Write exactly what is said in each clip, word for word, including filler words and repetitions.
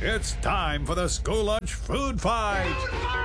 It's time for the school lunch food fight.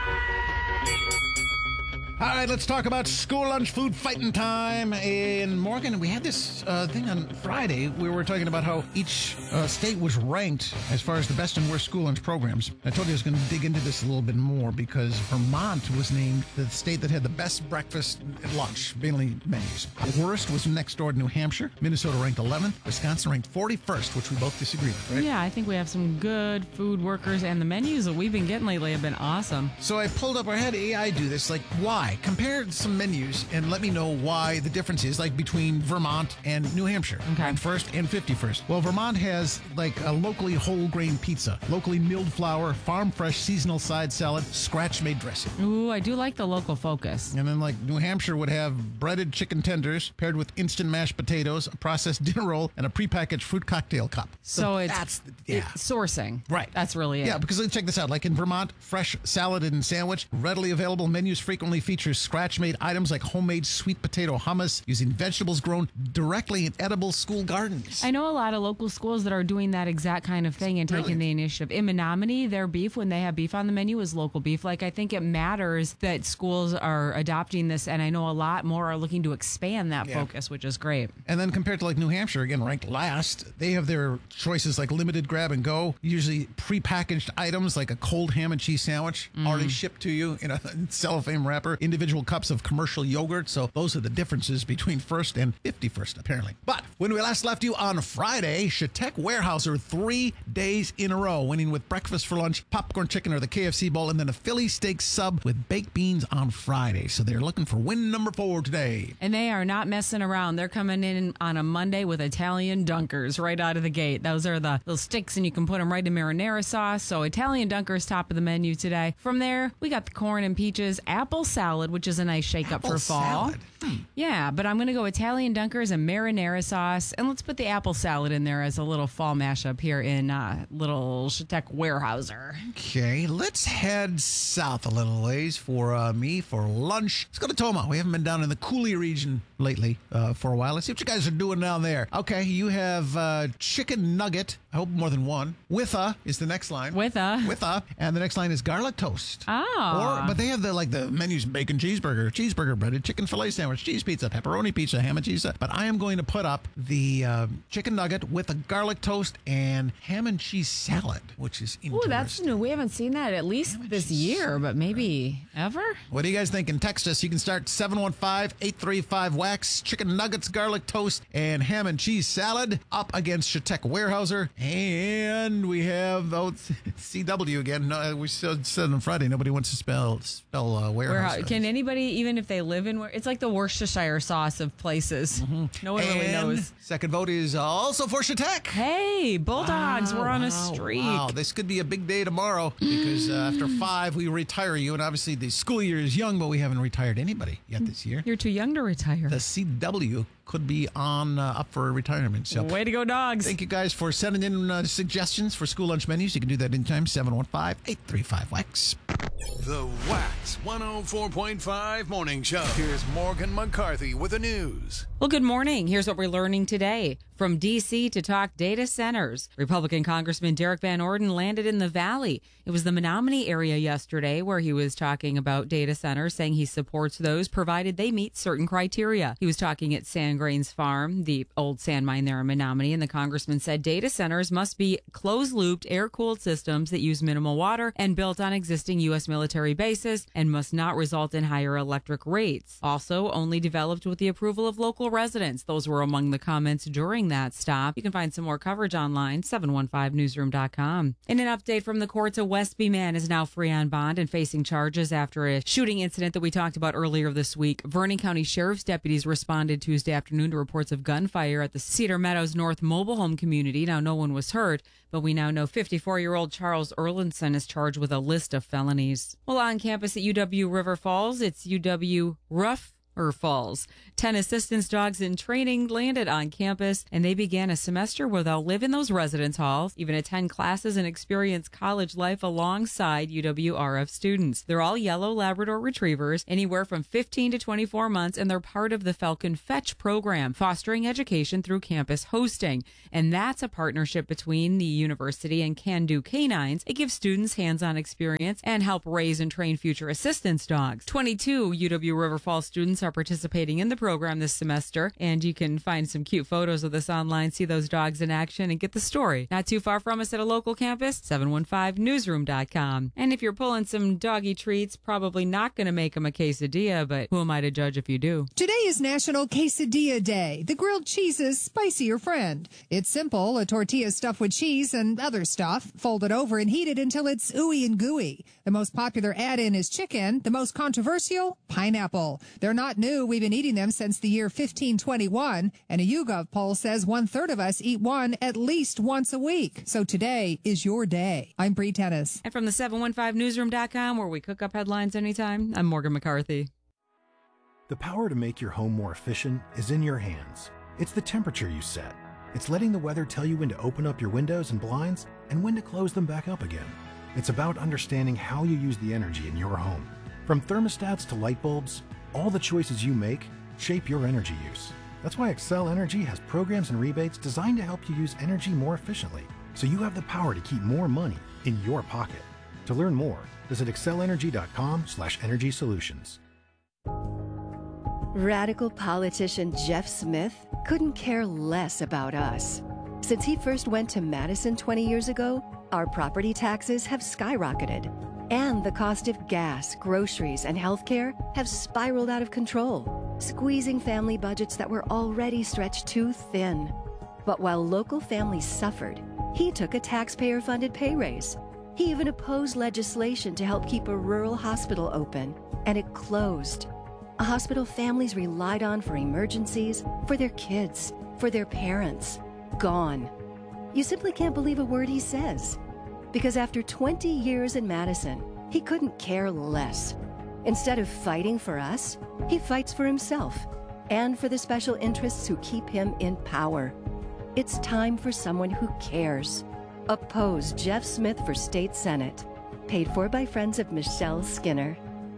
All right, let's talk about school lunch food fighting time. In Morgan, we had this uh, thing on Friday where we were talking about how each uh, state was ranked as far as the best and worst school lunch programs. I told you I was going to dig into this a little bit more because Vermont was named the state that had the best breakfast and lunch, mainly menus. The worst was next door to New Hampshire. Minnesota ranked eleventh. Wisconsin ranked forty-first, which we both disagree with, right? Yeah, I think we have some good food workers, and the menus that we've been getting lately have been awesome. So I pulled up, I had A I do this, like, why? Compare some menus and let me know why the difference is, like, between Vermont and New Hampshire. Okay. And first and fifty-first. Well, Vermont has, like, a locally whole grain pizza, locally milled flour, farm fresh seasonal side salad, scratch-made dressing. Ooh, I do like the local focus. And then, like, New Hampshire would have breaded chicken tenders paired with instant mashed potatoes, a processed dinner roll, and a prepackaged fruit cocktail cup. So, it's, that's the, yeah. it's sourcing. Right. That's really it. Yeah, because check this out. Like in Vermont, fresh salad and sandwich, readily available menus frequently feature scratch-made items like homemade sweet potato hummus using vegetables grown directly in edible school gardens. I know a lot of local schools that are doing that exact kind of thing and taking Really? the initiative. In Menominee, their beef, when they have beef on the menu, is local beef. Like, I think it matters that schools are adopting this, and I know a lot more are looking to expand that Yeah. focus, which is great. And then compared to like New Hampshire, again, ranked last, they have their choices like limited grab and go, usually prepackaged items like a cold ham and cheese sandwich Mm. already shipped to you in a cellophane wrapper, individual cups of commercial yogurt. So those are the differences between first and fifty-first, apparently. But when we last left you on Friday, Chautauqua Warehouser three days in a row, winning with breakfast for lunch, popcorn chicken or the K F C bowl, and then a Philly steak sub with baked beans on Friday. So they're looking for win number four today. And they are not messing around. They're coming in on a Monday with Italian dunkers right out of the gate. Those are the little sticks, and you can put them right in marinara sauce. So Italian dunkers top of the menu today. From there, we got the corn and peaches, apple salad, which is a nice shake up Apple for fall. salad. Hmm. Yeah, but I'm going to go Italian dunkers and marinara sauce. And let's put the apple salad in there as a little fall mashup here in uh, little Chautauqua Warehouser. Okay, let's head south a little ways for uh, me for lunch. Let's go to Toma. We haven't been down in the Coulee region lately uh, for a while. Let's see what you guys are doing down there. Okay, you have uh, chicken nugget. I hope more than one. With a is the next line. With a. With a. And the next line is garlic toast. Oh. Or, but they have the like the menus: bacon cheeseburger, cheeseburger breaded chicken fillet sandwich, cheese pizza, pepperoni pizza, ham and cheese. But I am going to put up the uh, chicken nugget with a garlic toast and ham and cheese salad, which is interesting. Ooh, that's new. We haven't seen that at least this year, but maybe ever. What are you guys thinking? Text us. You can start seven one five, eight three five, W A X. Chicken nuggets, garlic toast, and ham and cheese salad up against Chautauqua Warehouser. And we have oh, C W again. No, we said, said on Friday nobody wants to spell spell uh, warehouse. Where, can anybody, even if they live in, it's like the Worcestershire sauce of places. Mm-hmm. No one really And knows. Second vote is also for Chautauqua. Hey, Bulldogs, Wow, we're on a wow, streak. Wow, this could be a big day tomorrow because uh, after five we retire you, and obviously the school year is young, but we haven't retired anybody yet this year. You're too young to retire. The C W could be on uh, up for retirement. So Way to go, dogs. thank you guys for sending in uh, suggestions for school lunch menus. You can do that anytime. seven one five, eight three five, W A X. The Wax one oh four point five Morning Show. Here's Morgan McCarthy with the news. Well, good morning. Here's what we're learning today. From D C to talk data centers, Republican Congressman Derek Van Orden landed in the Valley. It was the Menominee area yesterday where he was talking about data centers, saying he supports those provided they meet certain criteria. He was talking at Sandgrains Farm, the old sand mine there in Menominee, and the congressman said data centers must be closed-looped, air-cooled systems that use minimal water and built on existing U S military bases and must not result in higher electric rates. Also, only developed with the approval of local residents. Those were among the comments during that stop. You can find some more coverage online, seven one five newsroom dot com. In an update from the courts, a Westby man is now free on bond and facing charges after a shooting incident that we talked about earlier this week. Vernon County Sheriff's deputies responded Tuesday afternoon to reports of gunfire at the Cedar Meadows North mobile home community. Now, no one was hurt, but we now know fifty-four-year-old Charles Erlinson is charged with a list of felonies. Well, on campus at U W River Falls, it's U W Rough or Falls. Ten assistance dogs in training landed on campus, and they began a semester where they'll live in those residence halls, even attend classes and experience college life alongside U W R F students. They're all yellow Labrador retrievers, anywhere from fifteen to twenty-four months, and they're part of the Falcon Fetch program, fostering education through campus hosting. And that's a partnership between the university and Can Do Canines. It gives students hands-on experience and help raise and train future assistance dogs. twenty-two U W River Falls students are participating in the program this semester, and you can find some cute photos of this online, see those dogs in action, and get the story. Not too far from us at a local campus, seven one five newsroom dot com. And if you're pulling some doggy treats, probably not going to make them a quesadilla, but who am I to judge if you do? Today is National Quesadilla Day, the grilled cheese's spicier friend. It's simple, a tortilla stuffed with cheese and other stuff, folded over and heated until it's ooey and gooey. The most popular add-in is chicken, the most controversial, pineapple. They're not new. We've been eating them since the year fifteen twenty-one, and a YouGov poll says one-third of us eat one at least once a week. So today is your day. I'm Bree Tennis. And from the seven one five newsroom dot com, where we cook up headlines anytime, I'm Morgan McCarthy. The power to make your home more efficient is in your hands. It's the temperature you set. It's letting the weather tell you when to open up your windows and blinds and when to close them back up again. It's about understanding how you use the energy in your home. From thermostats to light bulbs, all the choices you make shape your energy use. That's why Xcel Energy has programs and rebates designed to help you use energy more efficiently, so you have the power to keep more money in your pocket. To learn more, visit xcel energy dot com slash energy solutions. Radical politician Jeff Smith couldn't care less about us. Since he first went to Madison twenty years ago, our property taxes have skyrocketed, and the cost of gas, groceries, and healthcare have spiraled out of control, squeezing family budgets that were already stretched too thin. But while local families suffered, he took a taxpayer-funded pay raise. He even opposed legislation to help keep a rural hospital open, and it closed. A hospital families relied on for emergencies, for their kids, for their parents. Gone. You simply can't believe a word he says. Because after twenty years in Madison, he couldn't care less. Instead of fighting for us, he fights for himself and for the special interests who keep him in power. It's time for someone who cares. Oppose Jeff Smith for State Senate. Paid for by friends of Michelle Skinner.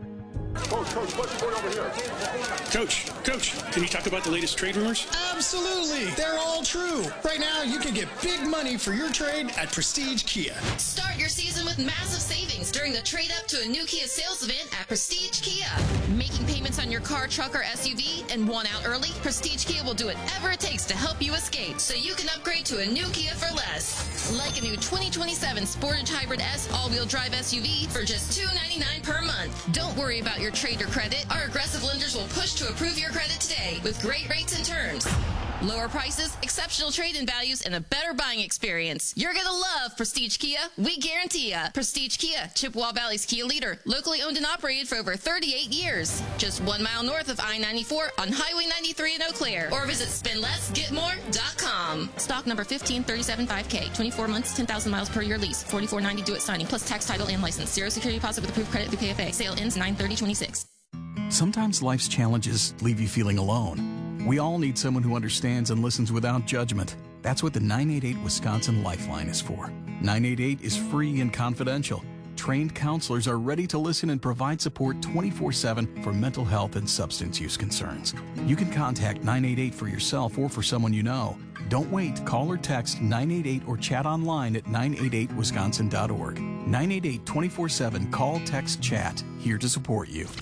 Coach, Coach, what's going over here? Coach, Coach, can you talk about the latest trade rumors? Absolutely. They're all true. Right now, you can get big money for your trade at Prestige Kia. Start your season with massive savings during the trade up to a new Kia sales event at Prestige Kia. Making payments on your car, truck, or S U V and want out early? Prestige Kia will do whatever it takes to help you escape so you can upgrade to a new Kia for less. Like a new twenty twenty-seven Sportage Hybrid S all-wheel drive S U V for just two hundred ninety-nine dollars per month. Don't worry about your trade or credit. Our aggressive lenders will push to approve your credit today with great rates and terms. Lower prices, exceptional trade-in values, and a better buying experience. You're going to love Prestige Kia. We guarantee ya. Prestige Kia, Chippewa Valley's Kia leader. Locally owned and operated for over thirty-eight years. Just one mile north of I ninety-four on Highway ninety-three in Eau Claire. Or visit spend less get more dot com. Stock number fifteen thirty-seven five K. twenty-four months, ten thousand miles per year lease. forty-four ninety due at signing, plus tax, title, and license. Zero security deposit with approved credit through K F A. Sale ends nine thirty twenty-six. Sometimes life's challenges leave you feeling alone. We all need someone who understands and listens without judgment. That's what the nine eight eight Wisconsin Lifeline is for. nine eight eight is free and confidential. Trained counselors are ready to listen and provide support twenty-four seven for mental health and substance use concerns. You can contact nine eight eight for yourself or for someone you know. Don't wait. Call or text nine eight eight or chat online at nine eight eight wisconsin dot org. nine eight eight twenty-four seven. Call, text, chat. Here to support you.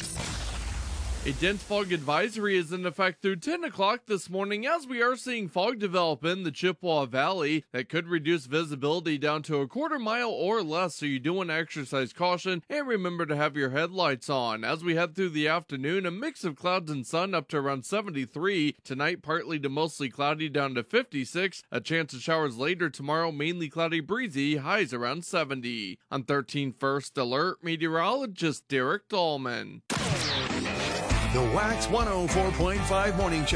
A dense fog advisory is in effect through ten o'clock this morning as we are seeing fog develop in the Chippewa Valley that could reduce visibility down to a quarter mile or less, so you do want to exercise caution and remember to have your headlights on. As we head through the afternoon, a mix of clouds and sun up to around seventy-three. Tonight, partly to mostly cloudy down to fifty-six. A chance of showers later tomorrow, mainly cloudy breezy, highs around seventy. On thirteen First Alert, meteorologist Derek Dahlman. The Wax one oh four point five Morning Show.